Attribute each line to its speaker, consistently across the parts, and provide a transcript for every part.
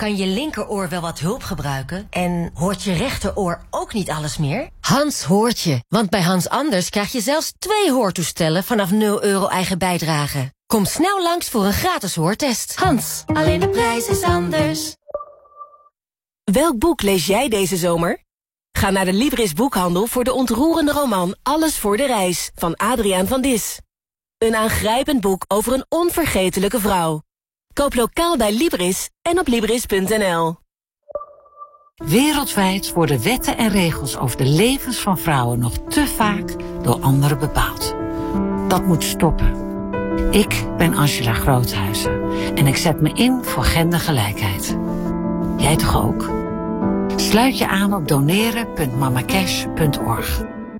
Speaker 1: Kan je linkeroor wel wat hulp gebruiken? En hoort je rechteroor ook niet alles meer? Hans hoort je, want bij Hans Anders krijg je zelfs 2 hoortoestellen vanaf €0 eigen bijdrage. Kom snel langs voor een gratis hoortest. Hans, alleen de prijs is anders.
Speaker 2: Welk boek lees jij deze zomer? Ga naar de Libris boekhandel voor de ontroerende roman Alles voor de reis van Adriaan van Dis. Een aangrijpend boek over een onvergetelijke vrouw. Koop lokaal bij Libris en op Libris.nl.
Speaker 3: Wereldwijd worden wetten en regels over de levens van vrouwen nog te vaak door anderen bepaald. Dat moet stoppen. Ik ben Angela Groothuizen en ik zet me in voor gendergelijkheid. Jij toch ook? Sluit je aan op doneren.mamacash.org.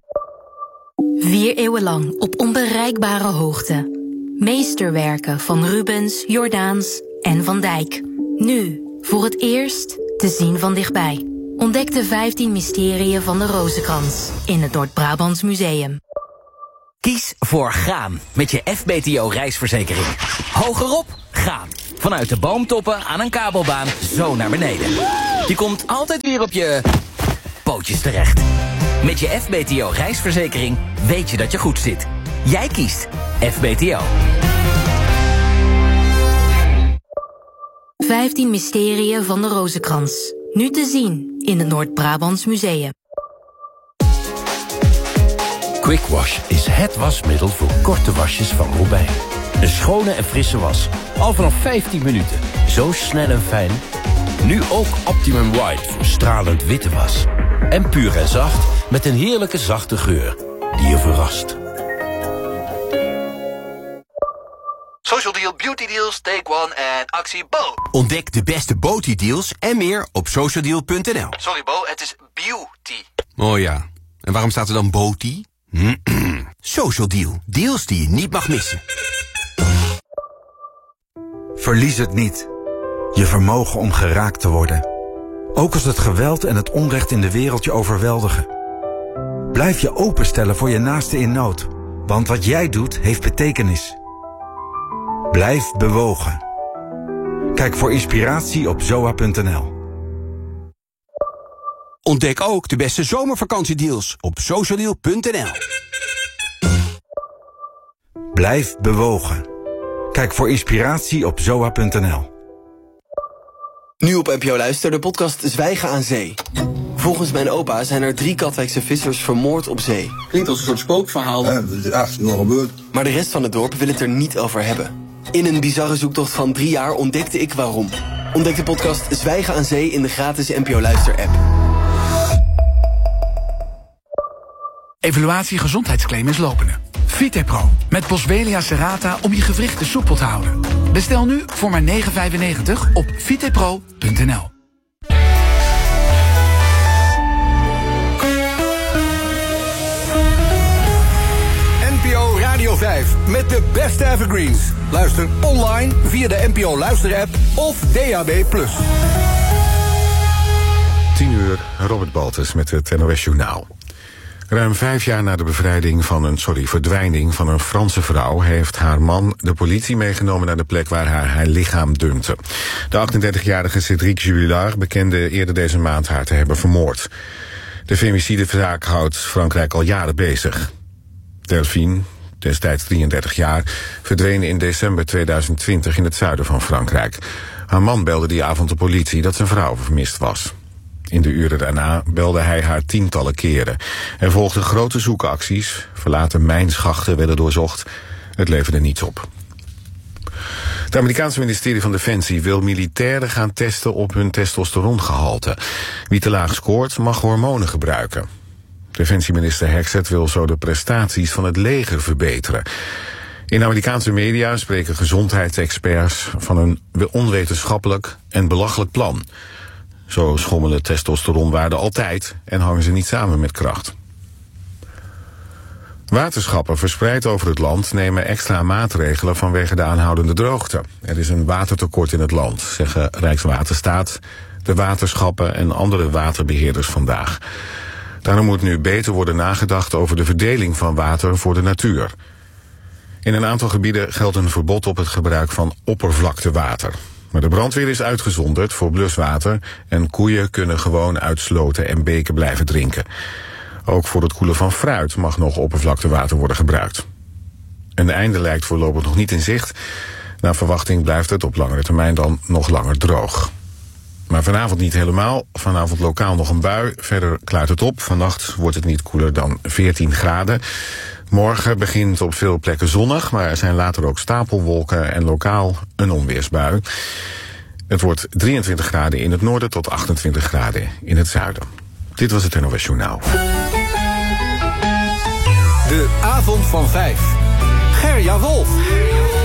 Speaker 4: 4 eeuwen lang op onbereikbare hoogte. Meesterwerken van Rubens, Jordaens en Van Dijk. Nu, voor het eerst, te zien van dichtbij. Ontdek de 15 mysterieën van de Rozenkrans in het Noord-Brabants Museum.
Speaker 5: Kies voor gaan met je FBTO reisverzekering. Hogerop, gaan. Vanuit de boomtoppen aan een kabelbaan zo naar beneden. Je komt altijd weer op je pootjes terecht. Met je FBTO reisverzekering weet je dat je goed zit. Jij kiest FBTO.
Speaker 4: 15 mysterieën van de Rozenkrans. Nu te zien in het Noord-Brabants Museum.
Speaker 6: Quick Wash is het wasmiddel voor korte wasjes van Robijn. Een schone en frisse was. Al vanaf 15 minuten. Zo snel en fijn. Nu ook Optimum White voor stralend witte was. En puur en zacht met een heerlijke zachte geur die je verrast.
Speaker 7: Social Deal, Beauty Deals, Take One en actie Bo.
Speaker 8: Ontdek de beste Beauty-deals en meer op socialdeal.nl.
Speaker 7: Sorry Bo, het is beauty.
Speaker 8: Oh ja, en waarom staat er dan Beauty? Social Deal, deals die je niet mag missen.
Speaker 9: Verlies het niet. Je vermogen om geraakt te worden. Ook als het geweld en het onrecht in de wereld je overweldigen. Blijf je openstellen voor je naaste in nood. Want wat jij doet, heeft betekenis. Blijf bewogen. Kijk voor inspiratie op zoa.nl.
Speaker 8: Ontdek ook de beste zomervakantiedeals op socialdeal.nl.
Speaker 9: Blijf bewogen. Kijk voor inspiratie op zoa.nl.
Speaker 10: Nu op NPO Luister, de podcast Zwijgen aan Zee. Volgens mijn opa zijn er 3 Katwijkse vissers vermoord op zee.
Speaker 11: Klinkt als een soort spookverhaal.
Speaker 10: Ja, dat is echt nog gebeurd. Maar de rest van het dorp wil het er niet over hebben. In een bizarre zoektocht van 3 jaar ontdekte ik waarom. Ontdek de podcast Zwijgen aan Zee in de gratis NPO Luister-app.
Speaker 12: Evaluatie gezondheidsclaim is lopende. Vitepro met Boswellia serrata om je gewrichten soepel te houden. Bestel nu voor maar €9,95 op vitepro.nl.
Speaker 13: NPO Radio 5 met de beste evergreens. Luister online via de NPO Luister-app of DAB+.
Speaker 14: 10:00, Robert Baltus met het NOS Journaal. Ruim 5 jaar na de verdwijning van een Franse vrouw heeft haar man de politie meegenomen naar de plek waar haar lichaam dumpte. De 38-jarige Cédric Jubilard bekende eerder deze maand haar te hebben vermoord. De femicidezaak houdt Frankrijk al jaren bezig. Delphine, destijds 33 jaar, verdween in december 2020 in het zuiden van Frankrijk. Haar man belde die avond de politie dat zijn vrouw vermist was. In de uren daarna belde hij haar tientallen keren. Er volgden grote zoekacties, verlaten mijnschachten werden doorzocht. Het leverde niets op. Het Amerikaanse ministerie van Defensie wil militairen gaan testen op hun testosterongehalte. Wie te laag scoort mag hormonen gebruiken. Defensieminister Hexet wil zo de prestaties van het leger verbeteren. In Amerikaanse media spreken gezondheidsexperts van een onwetenschappelijk en belachelijk plan. Zo schommelen testosteronwaarden altijd en hangen ze niet samen met kracht. Waterschappen verspreid over het land nemen extra maatregelen vanwege de aanhoudende droogte. Er is een watertekort in het land, zeggen Rijkswaterstaat, de waterschappen en andere waterbeheerders vandaag. Daarom moet nu beter worden nagedacht over de verdeling van water voor de natuur. In een aantal gebieden geldt een verbod op het gebruik van oppervlaktewater. Maar de brandweer is uitgezonderd voor bluswater en koeien kunnen gewoon uit sloten en beken blijven drinken. Ook voor het koelen van fruit mag nog oppervlaktewater worden gebruikt. Een einde lijkt voorlopig nog niet in zicht. Naar verwachting blijft het op langere termijn dan nog langer droog. Maar vanavond niet helemaal. Vanavond lokaal nog een bui. Verder klaart het op. Vannacht wordt het niet koeler dan 14 graden. Morgen begint op veel plekken zonnig, maar er zijn later ook stapelwolken en lokaal een onweersbui. Het wordt 23 graden in het noorden tot 28 graden in het zuiden. Dit was het NOS Journaal.
Speaker 13: De avond van 5. Gerja Wolf.